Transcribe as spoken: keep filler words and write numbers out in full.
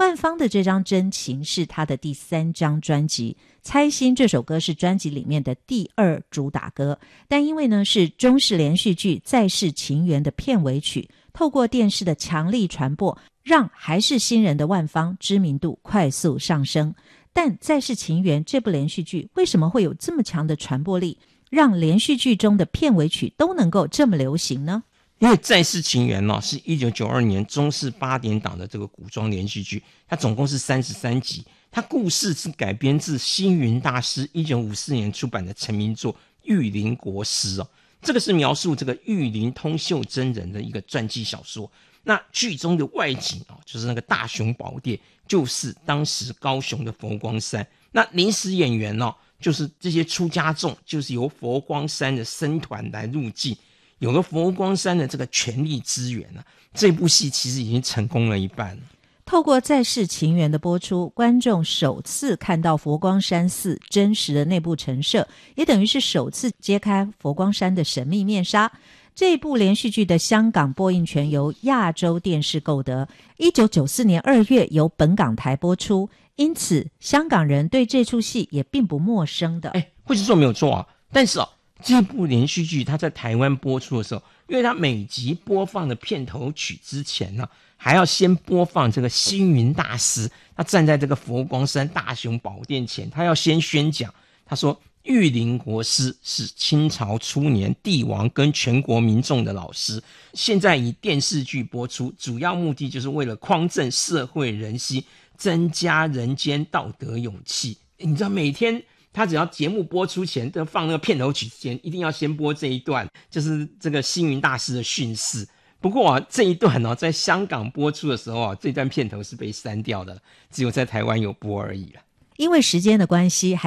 万芳的这张《真情》是他的第三张专辑，猜心这首歌是专辑里面的第二主打歌，但因为呢是中视连续剧《再世情缘》的片尾曲，透过电视的强力传播，让还是新人的万芳知名度快速上升。但《再世情缘》这部连续剧为什么会有这么强的传播力，让连续剧中的片尾曲都能够这么流行呢？ 因为《再世情缘》哦，是一九九二年中视八点档的这个古装连续剧，它总共是三十三集。它故事是改编自星云大师一九五四年出版的成名作《玉林国师》哦，这个是描述这个玉林通秀真人的一个传记小说。那剧中的外景哦，就是那个大雄宝殿，就是当时高雄的佛光山。那临时演员哦，就是这些出家众，就是由佛光山的僧团来入境。有了佛光山的这个全力支援啊，这部戏其实已经成功了一半了。 透过《再世情缘》的播出，观众首次看到佛光山寺真实的内部陈设，也等于是首次揭开佛光山的神秘面纱。这部连续剧的香港播映权由亚洲电视购得，一九九四年二月由本港台播出，因此香港人对这出戏也并不陌生的。 哎，会是说没有错啊，但是哦，这部连续剧它在台湾播出的时候，因为它每集播放的片头曲之前呢、啊，还要先播放这个星云大师，他站在这个佛光山大雄宝殿前，他要先宣讲，他说玉林国师是清朝初年帝王跟全国民众的老师，现在以电视剧播出，主要目的就是为了匡正社会人心，增加人间道德勇气。你知道每天他只要节目播出前都放那个片头曲之前，一定要先播这一段，就是这个星云大师的训示。不过啊，这一段哦，在香港播出的时候啊，这段片头是被删掉的，只有在台湾有播而已了。 因为时间的关系，还